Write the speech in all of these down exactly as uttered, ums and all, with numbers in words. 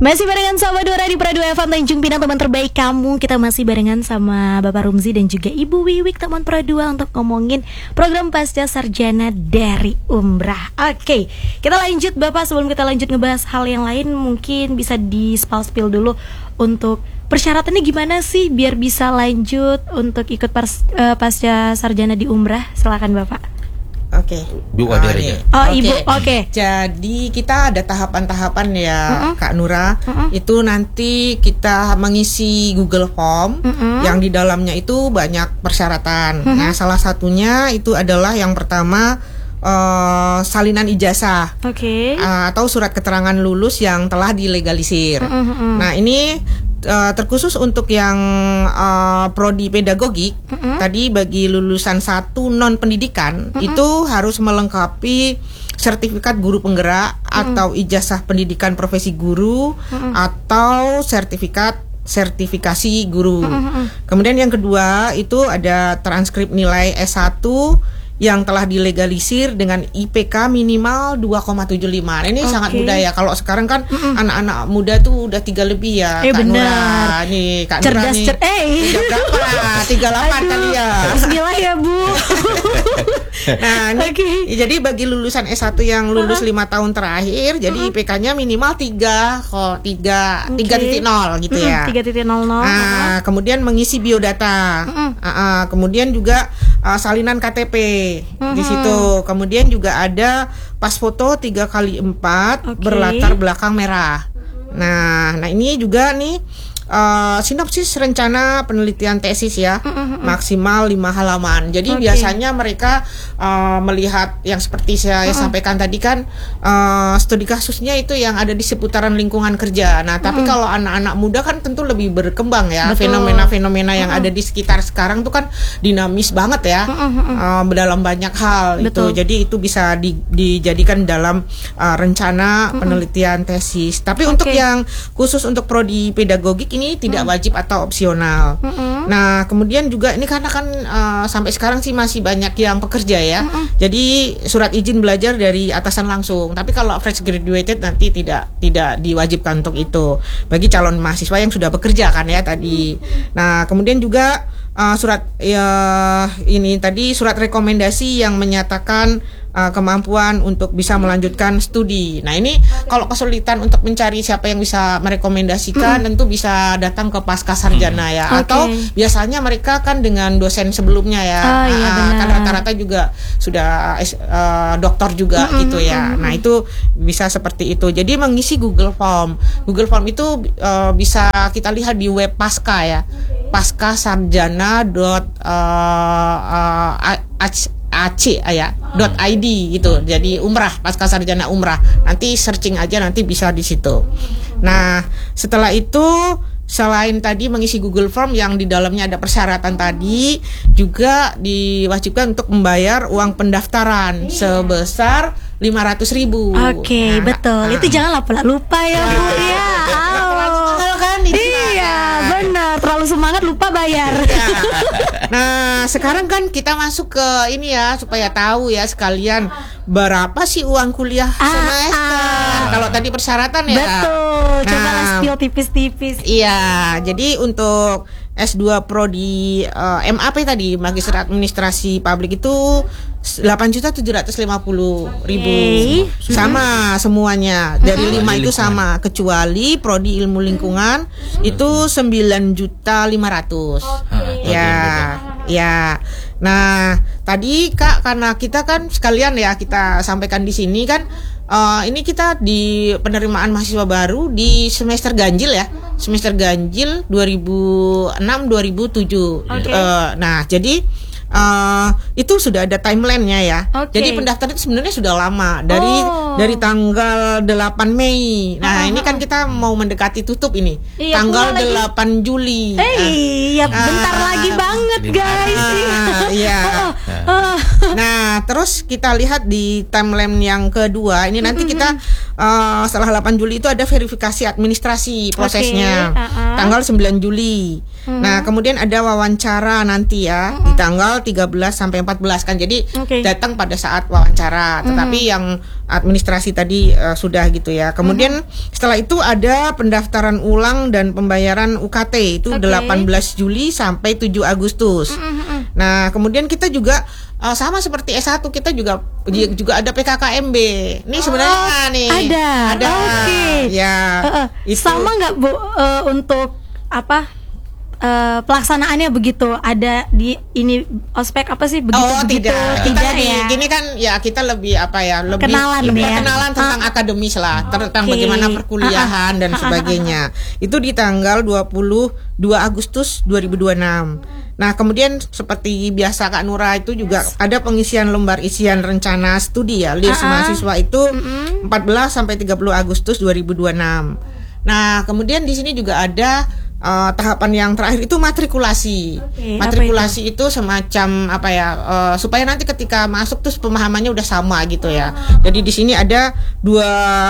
Masih barengan sama Dora di Pradu F M Tanjung Pinang, teman terbaik kamu. Kita masih barengan sama Bapak Rumzi dan juga Ibu Wiwik, teman Pradua, untuk ngomongin program pasca sarjana dari Umrah. Oke, kita lanjut Bapak. Sebelum kita lanjut ngebahas hal yang lain, mungkin bisa di spill dulu untuk persyaratannya gimana sih biar bisa lanjut untuk ikut pas, uh, pasca sarjana di Umrah. Silakan Bapak. Oke, Bu oh, Adere. Oh Ibu, oke. Okay. Jadi kita ada tahapan-tahapan ya, uh-uh. Kak Nura. Uh-uh. Itu nanti kita mengisi Google Form, uh-uh. yang di dalamnya itu banyak persyaratan. Uh-uh. Nah, salah satunya itu adalah yang pertama uh, salinan ijazah, okay. uh, atau surat keterangan lulus yang telah dilegalisir. Uh-uh. Nah, ini Uh, terkhusus untuk yang uh, prodi pedagogik, uh-uh. tadi bagi lulusan satu non pendidikan, uh-uh. itu harus melengkapi sertifikat guru penggerak, uh-uh. atau ijazah pendidikan profesi guru, uh-uh. atau sertifikat sertifikasi guru. Uh-uh. Kemudian yang kedua itu ada transkrip nilai S satu yang telah dilegalisir dengan I P K minimal dua koma tujuh lima. Ini okay. sangat mudah ya. Kalau sekarang kan mm-mm. anak-anak muda tuh udah tiga lebih ya, eh, Kak bener. Nura. Nih, Kak cerdas, Nura nih. Cer- eh. Udah berapa? tiga puluh delapan kali ya. Bismillah ya, Bu. Nah, ini, okay. jadi bagi lulusan S satu yang lulus uh-huh. lima tahun terakhir, jadi uh-huh. I P K-nya minimal tiga kok, tiga, tiga titik nol gitu ya. tiga titik nol nol. Nah, uh-huh. kemudian mengisi biodata. Uh-huh. Uh, uh, kemudian juga uh, salinan K T P. Uh-huh. Di situ kemudian juga ada pas foto tiga kali empat okay. berlatar belakang merah. Nah, nah ini juga nih uh, sinopsis rencana penelitian tesis ya, uh-uh. maksimal lima halaman. Jadi okay. biasanya mereka uh, melihat yang seperti saya uh-uh. sampaikan tadi kan, uh, studi kasusnya itu yang ada di seputaran lingkungan kerja. Nah, tapi uh-uh. kalau anak-anak muda kan tentu lebih berkembang ya. Betul. Fenomena-fenomena yang uh-uh. ada di sekitar sekarang tuh kan dinamis banget ya, uh-uh. uh, dalam banyak hal. Betul. Itu. Jadi itu bisa di, dijadikan dalam uh, rencana uh-uh. penelitian tesis. Tapi okay. untuk yang khusus untuk prodi pedagogik ini tidak hmm. wajib atau opsional. Hmm. Nah, kemudian juga ini karena kan uh, sampai sekarang sih masih banyak yang pekerja ya. Hmm. Jadi surat izin belajar dari atasan langsung. Tapi kalau fresh graduated nanti tidak tidak diwajibkan untuk itu. Bagi calon mahasiswa yang sudah bekerja kan ya tadi. Nah, kemudian juga uh, surat ya ini tadi surat rekomendasi yang menyatakan Uh, kemampuan untuk bisa melanjutkan studi. Nah ini okay. kalau kesulitan untuk mencari siapa yang bisa merekomendasikan, mm. tentu bisa datang ke pasca sarjana ya. Okay. Atau biasanya mereka kan dengan dosen sebelumnya ya. Oh, iya, uh, kan rata-rata juga sudah uh, doktor juga mm-hmm. gitu ya. Mm-hmm. Nah itu bisa seperti itu. Jadi mengisi Google Form. Google Form itu uh, bisa kita lihat di web Pasca ya. pasca sarjana dot ac ya dot id gitu. Jadi umrah, pasca sarjana umrah. Nanti searching aja, nanti bisa di situ. Nah, setelah itu selain tadi mengisi Google Form yang di dalamnya ada persyaratan tadi, juga diwajibkan untuk membayar uang pendaftaran sebesar lima ratus ribu. Oke, okay, nah, betul. Nah. Itu jangan lupa ya, Bu. Ya. Iya, benar. Terlalu semangat lupa bayar. Ya. Nah, sekarang kan kita masuk ke ini ya, supaya tahu ya sekalian berapa sih uang kuliah ah, semester. Ah. Kalau tadi persyaratan ya. Betul. Nah, coba spill tipis-tipis. Iya, jadi untuk S dua Prodi uh, M A P tadi, Magister Administrasi Publik itu delapan juta tujuh ratus lima puluh ribu. Okay. Sama semuanya. Dari lima itu sama, kecuali Prodi Ilmu Lingkungan itu sembilan juta lima ratus. Okay. Ya, ya. Nah, tadi Kak, karena kita kan sekalian ya kita sampaikan di sini kan, uh, ini kita di penerimaan mahasiswa baru di semester ganjil ya. Semester ganjil dua ribu enam dua ribu tujuh. Okay. Uh, nah, jadi Uh, itu sudah ada timelinenya ya. Okay. Jadi pendaftaran itu sebenarnya sudah lama, dari oh. dari tanggal delapan Mei. Nah, uh-huh. ini kan kita mau mendekati tutup ini. Iya, tanggal delapan Juli. Eh, iya, uh, bentar uh, lagi banget, guys. Uh, iya. uh, uh. Nah, terus kita lihat di timeline yang kedua. Ini nanti kita uh, setelah delapan Juli itu ada verifikasi administrasi prosesnya. Okay. Uh-huh. Tanggal sembilan Juli. Hmm. Nah, kemudian ada wawancara nanti ya, hmm. di tanggal tiga belas sampai empat belas kan. Jadi okay. datang pada saat wawancara, tetapi hmm. yang administrasi tadi uh, sudah gitu ya. Kemudian hmm. setelah itu ada pendaftaran ulang dan pembayaran U K T itu okay. delapan belas Juli sampai tujuh Agustus. Hmm. Nah, kemudian kita juga Uh, sama seperti S satu kita juga hmm. juga ada P K K M B. Ini sebenarnya oh, nih ada. Ada. Okay. Ya. Uh, uh, itu. Sama nggak Bu uh, untuk apa? Uh, pelaksanaannya begitu ada di ini ospek apa sih begitu oh, begitu tidak, tidak kita ya gini kan ya kita lebih apa ya lebih kenalan lebih ya. kenalan tentang uh, akademis lah okay. tentang bagaimana perkuliahan uh, uh, dan sebagainya uh, uh, uh. itu di tanggal dua puluh dua Agustus dua ribu dua puluh enam. Nah kemudian seperti biasa Kak Nura itu juga yes. ada pengisian lembar isian rencana studi ya L I R S uh, uh. mahasiswa itu uh-uh. empat belas sampai tiga puluh Agustus dua ribu dua puluh enam. Nah kemudian di sini juga ada Uh, tahapan yang terakhir itu matrikulasi. Okay, matrikulasi itu? itu semacam apa ya? Uh, supaya nanti ketika masuk tuh pemahamannya udah sama gitu ya. Jadi di sini ada dua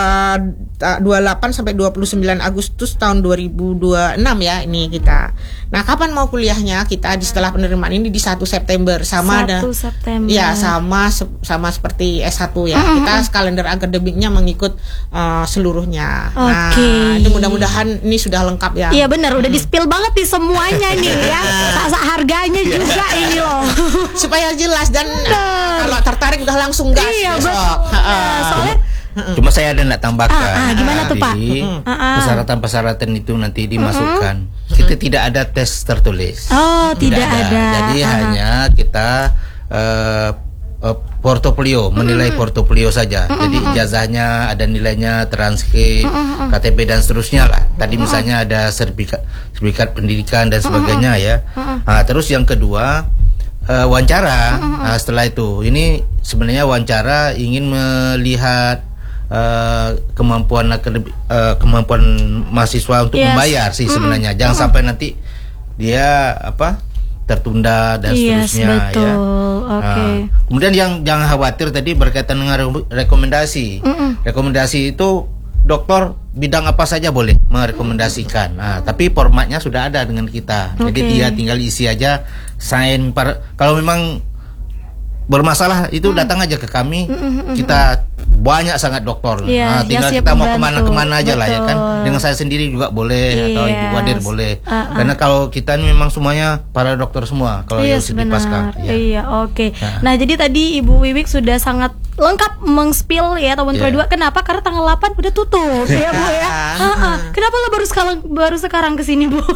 puluh delapan sampai dua puluh sembilan Agustus tahun dua ribu dua puluh enam ya ini kita. Nah, kapan mau kuliahnya? Kita di setelah penerimaan ini di satu September sama ada. satu September. Ya, sama sama seperti S satu ya. Mm-hmm. Kita kalender akademiknya mengikut uh, seluruhnya. Oke. Okay. Nah, mudah-mudahan ini sudah lengkap ya. Iya benar, udah di-spill banget nih semuanya nih ya. Rasa harganya juga ini loh. Supaya jelas dan uh, kalau tertarik udah langsung gas iya, besok. Uh, soalnya cuma saya ada nak tambahkan. Ah, ah, gimana tuh Pak? Persyaratan-persyaratan itu nanti dimasukkan. Uh-uh. Kita tidak ada tes tertulis. Oh, tidak, tidak ada. ada. Jadi uh-huh. hanya kita uh, uh, portofolio, menilai uh-huh. portofolio saja. Uh-huh. Jadi ijazahnya ada nilainya, transkrip, uh-huh. K T P dan seterusnya lah. Tadi uh-huh. misalnya ada sertifikat, sertifikat pendidikan dan sebagainya uh-huh. ya. Uh-huh. Nah, terus yang kedua uh, wawancara. Uh-huh. Nah, setelah itu, ini sebenarnya wawancara ingin melihat Uh, kemampuan uh, kemampuan mahasiswa untuk yes. membayar sih sebenarnya. Mm-hmm. Jangan mm-hmm. sampai nanti dia apa tertunda dan yes, seterusnya betul. ya. Okay. Uh, kemudian yang jangan khawatir tadi berkaitan dengan re- rekomendasi. Mm-hmm. Rekomendasi itu dokter bidang apa saja boleh merekomendasikan. Nah, tapi formatnya sudah ada dengan kita. Okay. Jadi dia tinggal isi aja sign par- kalau memang bermasalah itu mm. datang aja ke kami. Mm-mm. Kita banyak sangat dokter. Yeah, nah, tinggal kita mau kemana-kemana aja. Betul. Lah ya kan. Dengan saya sendiri juga boleh yes. atau Ibu Wadir boleh. Uh-uh. Karena kalau kita ini memang semuanya para dokter semua kalau yes, yang di Pasca. Ya. Iya, oke. Okay. Nah. nah, jadi tadi Ibu Wiwik sudah sangat lengkap meng-spill ya tahun yeah. dua. Kenapa? Karena tanggal delapan udah tutup ya Bu ya. Uh-uh. Kenapa lo baru sekarang baru sekarang kesini Bu?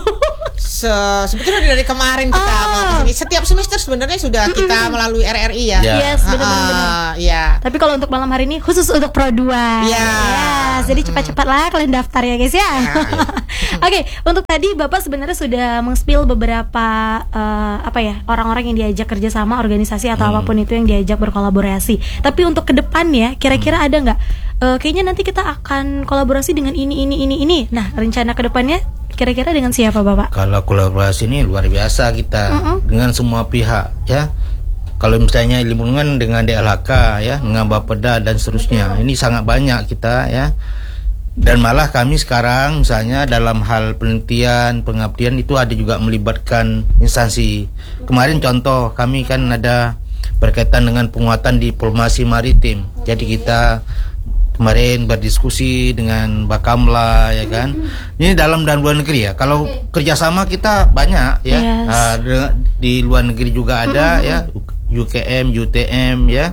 Se- sebetulnya dari kemarin kita oh. mau kesini. Setiap semester sebenarnya sudah mm-mm. kita melalui R R I ya. Yeah. Yes, benar-benar. Uh, ya. Tapi kalau untuk malam hari ini khusus untuk Pro dua. Yeah. Yes, jadi cepat-cepat lah kalian daftar ya guys ya. Yeah. Oke, okay, untuk tadi Bapak sebenarnya sudah meng-spill beberapa uh, apa ya orang-orang yang diajak kerjasama organisasi atau hmm. apapun itu yang diajak berkolaborasi. Tapi untuk ke depannya kira-kira ada nggak? Uh, kayaknya nanti kita akan kolaborasi dengan ini ini ini ini. Nah, rencana ke depannya kira-kira dengan siapa Bapak? Kalau kolaborasi ini luar biasa kita uh-uh. dengan semua pihak ya. Kalau misalnya lingkungan dengan D L H K ya, dengan Bapeda dan seterusnya. Ini sangat banyak kita ya. Dan malah kami sekarang misalnya dalam hal penelitian, pengabdian itu ada juga melibatkan instansi. Kemarin contoh kami kan ada berkaitan dengan penguatan diplomasi maritim. Jadi kita kemarin berdiskusi dengan Bakamla ya kan. Ini dalam dan luar negeri ya. Kalau kerjasama kita banyak ya. Yes. Uh, di luar negeri juga ada ya. U K M, U T M ya,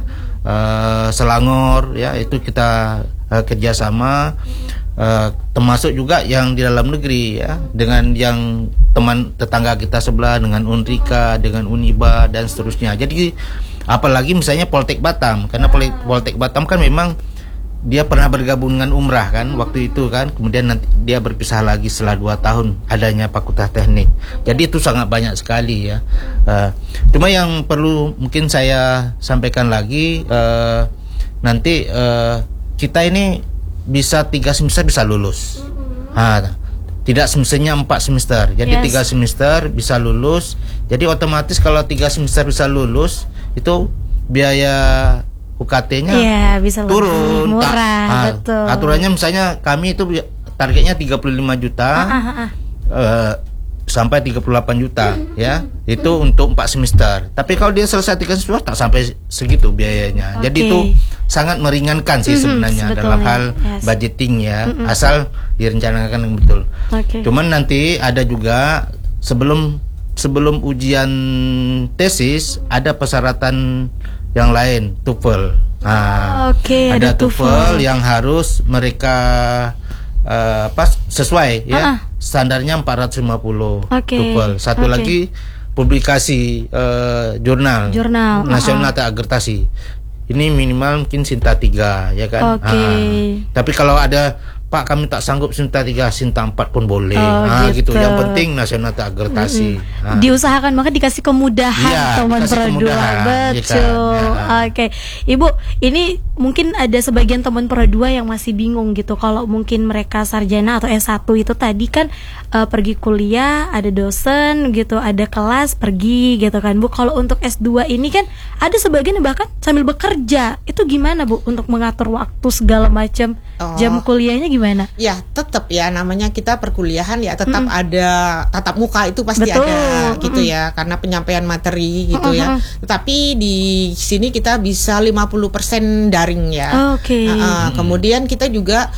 uh, Selangor ya, itu kita uh, kerjasama, uh, termasuk juga yang di dalam negeri ya, dengan yang teman tetangga kita sebelah, dengan Unrika, dengan Uniba dan seterusnya. Jadi apalagi misalnya Poltek Batam, karena Poltek Batam kan memang dia pernah bergabung dengan Umrah kan waktu itu kan, kemudian nanti dia berpisah lagi setelah dua tahun adanya Fakultas Teknik. Jadi itu sangat banyak sekali ya. Uh, cuma yang perlu mungkin saya sampaikan lagi, uh, nanti uh, kita ini bisa tiga semester bisa lulus. Nah, tidak semestinya empat semester. Jadi yes. tiga semester bisa lulus. Jadi otomatis kalau tiga semester bisa lulus itu biaya U K T-nya yeah, bisa turun, murah, Ta- betul. Aturannya misalnya kami itu targetnya tiga puluh lima juta. Ah, ah, ah. Uh, sampai tiga puluh delapan juta ya. Itu untuk empat semester. Tapi kalau dia selesai tiga semester tak sampai segitu biayanya. Okay. Jadi itu sangat meringankan sih sebenarnya mm-hmm, dalam hal yes. budgeting ya, mm-hmm. asal direncanakan yang betul. Okay. Cuman nanti ada juga sebelum sebelum ujian tesis ada persyaratan yang lain, TOEFL. Nah, okay, ada, ada TOEFL, TOEFL yang harus mereka uh, pas sesuai ya. Uh-uh. Standarnya empat ratus lima puluh okay. TOEFL. Satu okay. lagi publikasi uh, jurnal, jurnal nasional uh-uh. atau agregasi. Ini minimal mungkin Sinta tiga ya kan. Okay. Nah, tapi kalau ada Pak kami tak sanggup Sinta tiga, Sinta empat pun boleh. Oh, nah, gitu. gitu. Yang penting nasional atau agregasi. Mm-hmm. Nah. Diusahakan maka dikasih kemudahan ya, teman produa. Betul. Ya kan? Oke. Okay. Ibu, ini mungkin ada sebagian teman produa yang masih bingung gitu. Kalau mungkin mereka sarjana atau S satu itu tadi kan uh, pergi kuliah, ada dosen gitu, ada kelas, pergi gitu kan, Bu. Kalau untuk S dua ini kan ada sebagian yang bahkan sambil bekerja. Itu gimana, Bu, untuk mengatur waktu segala macam? Oh. Jam kuliahnya gimana? Ya, tetap ya namanya kita perkuliahan ya tetap mm. ada tatap muka itu pasti Betul. ada gitu mm. ya karena penyampaian materi gitu mm-hmm. ya. Tetapi di sini kita bisa lima puluh persen daring ya. Oke. Okay. Uh, uh, mm. Kemudian kita juga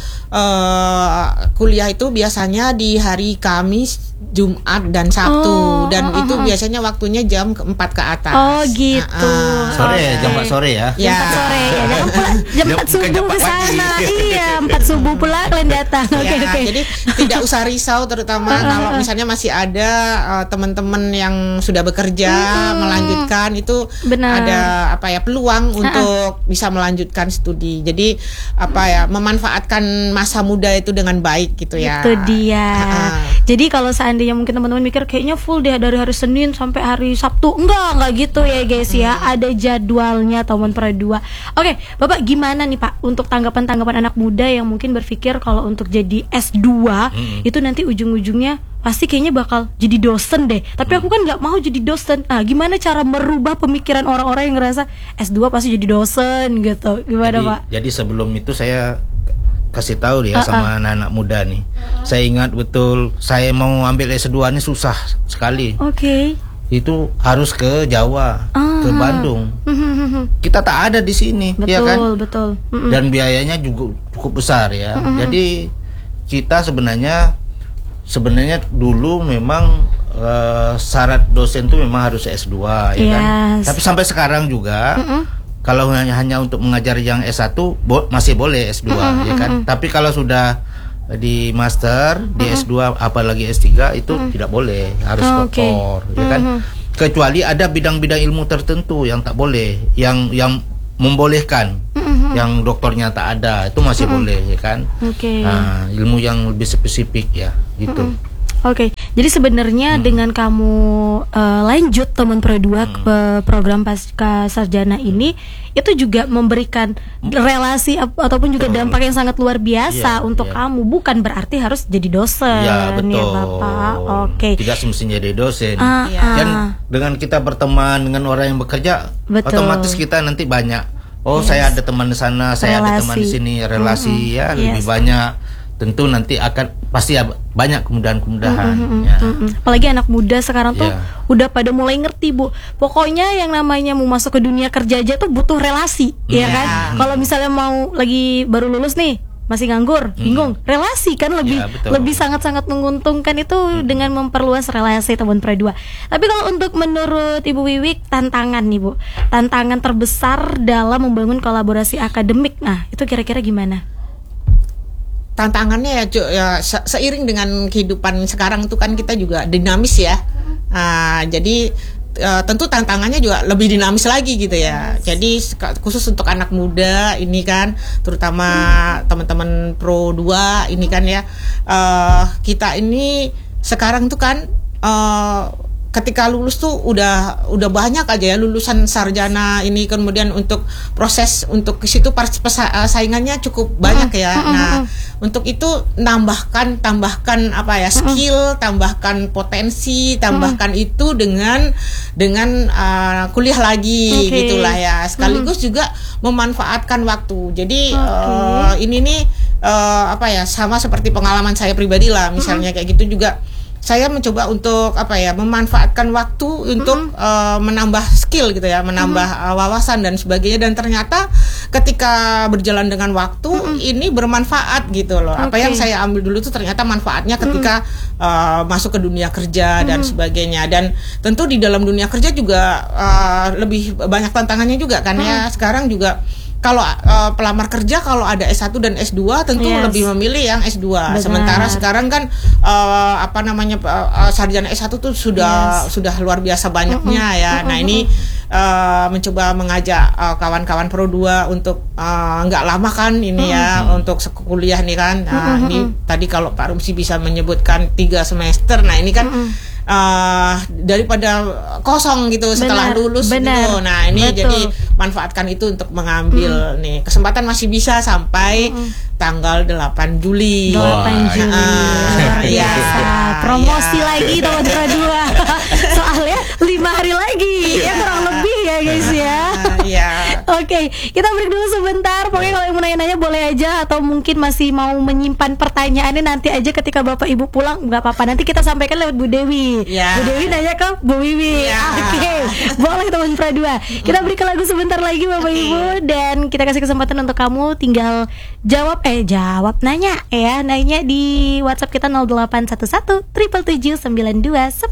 uh, kuliah itu biasanya di hari Kamis, Jumat dan Sabtu oh, dan uh, itu uh, biasanya waktunya jam keempat ke atas. Oh gitu. Uh, uh. Sore okay. jam empat sore ya. Jam empat sore ya. Jangan pula jam empat subuh ke sana. Iya, empat subuh pula kalian datang. Oke okay, ya, oke. Okay. Jadi tidak usah risau terutama uh, kalau misalnya masih ada uh, teman-teman yang sudah bekerja uh, melanjutkan itu benar. Ada apa ya peluang uh, untuk bisa melanjutkan studi. Jadi apa ya memanfaatkan masa muda itu dengan baik gitu ya. Itu dia. Uh, uh. Jadi kalau seandainya mungkin teman-teman mikir kayaknya full deh dari hari Senin sampai hari Sabtu, enggak enggak gitu ya guys ya. Hmm. Ada jadwalnya teman produa. Oke, Bapak gimana nih Pak untuk tanggapan-tanggapan anak muda yang mungkin berpikir kalau untuk jadi S dua hmm. itu nanti ujung-ujungnya pasti kayaknya bakal jadi dosen deh. Tapi aku kan nggak mau jadi dosen. Nah, gimana cara merubah pemikiran orang-orang yang ngerasa S dua pasti jadi dosen gitu? Gimana jadi, Pak? Jadi sebelum itu saya kasih tahu dia uh-uh. sama anak-anak muda nih. Uh-uh. Saya ingat betul saya mau ambil S dua ini susah sekali. Oke. Okay. Itu harus ke Jawa, uh-huh. ke Bandung. Uh-huh. Kita tak ada di sini, betul, ya kan? Betul, uh-uh. Dan biayanya juga cukup besar ya. Uh-huh. Jadi kita sebenarnya sebenarnya dulu memang uh, syarat dosen itu memang harus S dua ya yes. kan. Tapi sampai sekarang juga uh-uh. kalau hanya hanya untuk mengajar yang S satu bo- masih boleh S dua uh-uh. ya kan. Uh-uh. Tapi kalau sudah di master, di uh-huh. S dua apalagi S tiga itu uh-huh. tidak boleh, harus oh, doktor okay. ya kan. Uh-huh. Kecuali ada bidang-bidang ilmu tertentu yang tak boleh, yang yang membolehkan. Uh-huh. Yang doktornya tak ada, itu masih uh-huh. boleh ya kan. Okay. Nah, ilmu yang lebih spesifik ya gitu. Uh-uh. Oke, okay. Jadi sebenarnya hmm. dengan kamu uh, lanjut teman produa hmm. ke program pasca sarjana ini, itu juga memberikan relasi ap- ataupun juga dampak yang sangat luar biasa yeah, untuk yeah. kamu. Bukan berarti harus jadi dosen, ya, betul. ya Bapak. Oke. Okay. Tidak semestinya jadi dosen. Uh, Dan uh. dengan kita berteman dengan orang yang bekerja, betul. Otomatis kita nanti banyak. Oh, yes. Saya ada teman di sana, saya relasi. ada teman di sini, relasi mm-hmm. ya lebih yes. banyak. Tentu nanti akan pasti banyak kemudahan-kemudahan. Mm-hmm, ya. mm-hmm. Apalagi anak muda sekarang tuh yeah. udah pada mulai ngerti Bu. Pokoknya yang namanya mau masuk ke dunia kerja aja tuh butuh relasi, yeah. ya kan? Mm-hmm. Kalau misalnya mau lagi baru lulus nih, masih nganggur, mm-hmm. bingung, relasi kan lebih yeah, lebih sangat-sangat menguntungkan itu mm-hmm. dengan memperluas relasi teman produa. Tapi kalau untuk menurut Ibu Wiwik tantangan nih Bu, tantangan terbesar dalam membangun kolaborasi akademik, nah itu kira-kira gimana? Tantangannya ya, ya se- seiring dengan kehidupan sekarang itu kan kita juga dinamis ya. Nah, jadi uh, tentu tantangannya juga lebih dinamis lagi gitu ya. Jadi khusus untuk anak muda ini kan, terutama hmm. teman-teman Pro dua ini kan ya, uh, kita ini sekarang tuh kan uh, ketika lulus tuh udah udah banyak aja ya lulusan sarjana ini, kemudian untuk proses untuk ke situ saingannya cukup banyak ya. Nah, untuk itu nambahkan tambahkan apa ya skill, tambahkan potensi, tambahkan itu dengan dengan uh, kuliah lagi okay. gitulah ya. Sekaligus hmm. juga memanfaatkan waktu. Jadi okay. uh, ini nih uh, apa ya sama seperti pengalaman saya pribadi lah, misalnya hmm. kayak gitu juga. saya mencoba untuk apa ya memanfaatkan waktu untuk mm-hmm. uh, menambah skill gitu ya, menambah mm-hmm. uh, wawasan dan sebagainya, dan ternyata ketika berjalan dengan waktu mm-hmm. ini bermanfaat gitu loh. Okay. Apa yang saya ambil dulu tuh ternyata manfaatnya ketika mm-hmm. uh, masuk ke dunia kerja mm-hmm. dan sebagainya. Dan tentu di dalam dunia kerja juga uh, lebih banyak tantangannya juga kan mm-hmm. ya. Sekarang juga kalau uh, pelamar kerja kalau ada S satu dan S dua tentu yes. lebih memilih yang S dua. Benar. Sementara sekarang kan uh, apa namanya uh, sarjana S satu tuh sudah yes. sudah luar biasa banyaknya uh-uh. ya. Nah, uh-uh. ini uh, mencoba mengajak uh, kawan-kawan Pro dua untuk uh, nggak lama kan ini uh-uh. ya untuk kuliah nih kan. Nah, uh-uh. ini tadi kalau Pak Rumsi bisa menyebutkan tiga semester. Nah, ini kan uh-uh. Uh, daripada kosong gitu setelah benar, lulus benar. gitu. Nah, ini Betul. jadi manfaatkan itu untuk mengambil mm. nih kesempatan masih bisa sampai mm. tanggal delapan Juli. delapan Juli. Uh, ya. Promosi ya. lagi teman Pro dua. Soalnya lima hari lagi. Ya kurang lebih ya guys ya. Iya. Oke, okay, kita break dulu sebentar. Pokoknya kalau yang mau nanya-nanya boleh aja, atau mungkin masih mau menyimpan pertanyaannya nanti aja ketika Bapak Ibu pulang, nggak apa-apa. Nanti kita sampaikan lewat Bu Dewi. Ya. Bu Dewi nanya ke Bu Wiwi. Ya. Oke, okay. Boleh teman Pro dua. Kita berikan lagu sebentar lagi Bapak okay. Ibu, dan kita kasih kesempatan untuk kamu tinggal jawab eh jawab nanya ya, nanya di WhatsApp kita nol delapan satu satu tujuh tujuh tujuh sembilan dua